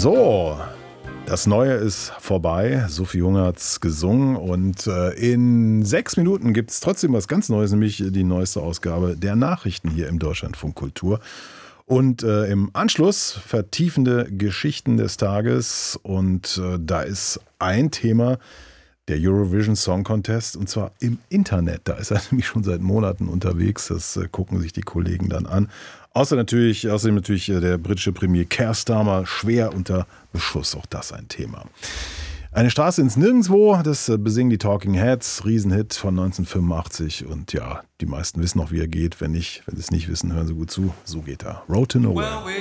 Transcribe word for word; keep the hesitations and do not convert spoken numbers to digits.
So, das Neue ist vorbei. Sophie Junge hat's gesungen und äh, in sechs Minuten gibt es trotzdem was ganz Neues, nämlich die neueste Ausgabe der Nachrichten hier im Deutschlandfunk Kultur. Und äh, im Anschluss vertiefende Geschichten des Tages und äh, da ist ein Thema, der Eurovision Song Contest, und zwar im Internet. Da ist er nämlich schon seit Monaten unterwegs. Das äh, gucken sich die Kollegen dann an. Außer natürlich, außerdem natürlich äh, der britische Premier Keir Starmer schwer unter Beschuss. Auch das ein Thema. Eine Straße ins Nirgendwo, das äh, besingen die Talking Heads. Riesenhit von neunzehnhundertfünfundachtzig. Und ja, die meisten wissen noch, wie er geht. Wenn nicht, wenn sie es nicht wissen, hören sie gut zu. So geht er. Road to Nowhere.